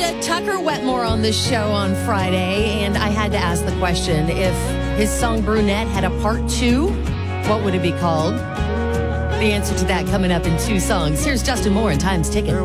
Tucker Wetmore on the show on Friday, and I had to ask the question, if his song Brunette had a part 2, what would it be called? The answer to that coming up in 2 songs. Here's Justin Moore and Time's Ticking.